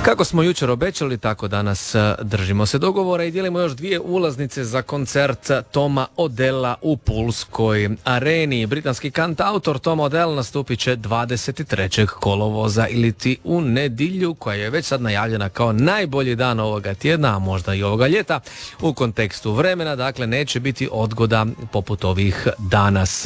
Kako smo jučer obećali, tako danas držimo se dogovora i dijelimo još 2 ulaznice za koncert Toma Odella u Pulskoj areni. Britanski kantautor Tom Odell nastupit će 23. kolovoza iliti u nedjelju, koja je već sad najavljena kao najbolji dan ovoga tjedna, a možda i ovoga ljeta u kontekstu vremena, dakle neće biti odgoda poput ovih danas.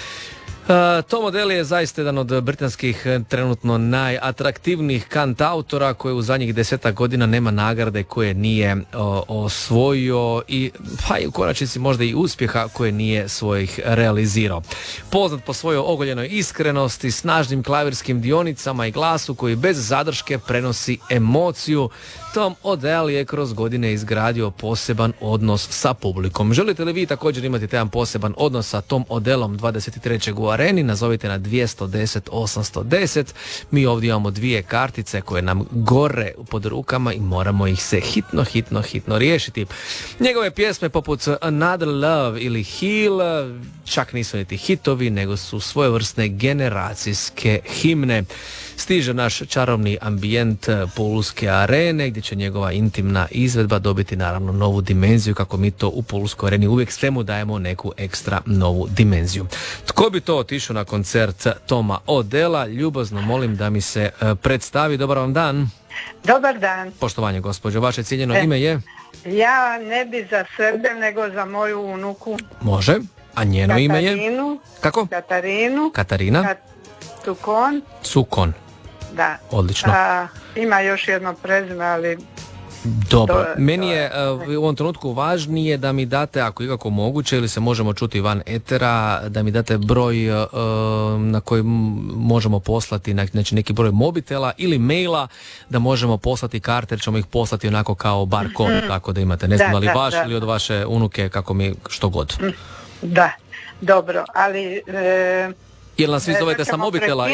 Tom Odell je zaista jedan od britanskih trenutno najatraktivnijih kantautora koji u zadnjih 10 godina nema nagrade koje nije osvojio i pa i u konačnici možda i uspjeha koje nije svojih realizirao. Poznat po svojoj ogoljenoj iskrenosti, snažnim klavirskim dionicama i glasu koji bez zadrške prenosi emociju, Tom Odell je kroz godine izgradio poseban odnos sa publikom. Želite li vi također imati taj poseban odnos sa Tom Odellom 23. u areni? Nazovite na 210 810. Mi ovdje imamo 2 kartice koje nam gore pod rukama i moramo ih se hitno riješiti. Njegove pjesme poput Another Love ili Heal čak nisu niti hitovi, nego su svojevrsne generacijske himne. Stiže naš čarobni ambijent Pulske arene, gdje će njegova intimna izvedba dobiti naravno novu dimenziju, kako mi to u Pulskoj areni uvijek svemu dajemo neku ekstra novu dimenziju. Tko bi to otišao na koncert Toma Odella? Ljubazno molim da mi se predstavi. Dobar vam dan. Dobar dan. Poštovanje gospođo, vaše cijenjeno ime je? Ja ne bi za sebe, nego za moju unuku. Može. A njeno Katarinu, ime je? Kako? Katarina? Cukon. Da. Odlično. Ima još jedno prezime, ali... Dobro, meni je u ovom trenutku važnije da mi date, ako ikako moguće, ili se možemo čuti van etera, da mi date broj na koji možemo poslati, znači neki broj mobitela ili maila, da možemo poslati karte, jer ćemo ih poslati onako kao bar kod, tako da imate, ne znam da li vaš ili od vaše unuke, kako mi, što god. Da, dobro, ali... Jel nas vi zovete sa mobitela?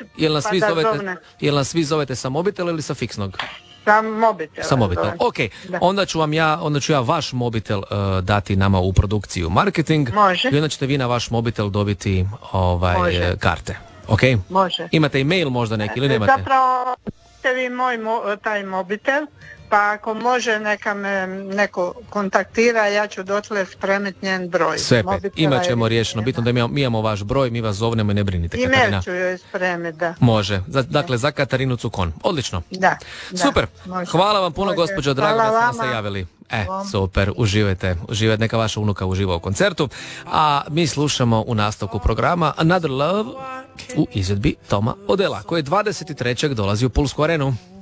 Jel nas vi zovete sa mobitela ili sa fiksnog? Sa mobitela. Ok, onda ću ja vaš mobitel dati nama u produkciju marketing. Može. I onda ćete vi na vaš mobitel dobiti karte. Ok? Može. Imate i mail možda neki ili nemate? Zapravo ste vi moj taj mobitel, pa ako može neka me neko kontaktira, ja ću dotle spremiti njen broj. Sve, imat ćemo riješeno. Bitno da mi imamo vaš broj, mi vas zovnemo i ne brinite, Katarina. Email ću joj spremiti, da. Može. Dakle, za Katarinu Cukon. Odlično. Da. Super. Može. Hvala vam puno, gospođo, drago da ste se javili. Super, uživajte, neka vaša unuka uživa u koncertu. A mi slušamo u nastavku programa Another Love u izvedbi Toma Odella, koji 23. dolazi u Pulsku arenu.